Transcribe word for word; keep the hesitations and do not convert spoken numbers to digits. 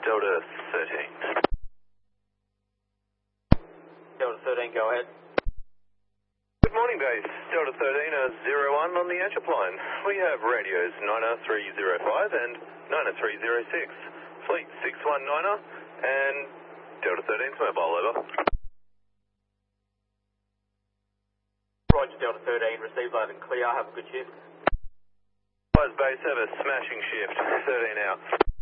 Delta thirteen. Delta thirteen, go ahead. Good morning, base. Delta thirteen, uh, zero one on the Antip line. We have radios nine three zero five and nine three zero six. Fleet six one niner and Delta thirteen's mobile, over. Roger, Delta thirteen, received loud and clear. Have a good shift. Buzz base, have a smashing shift. thirteen out.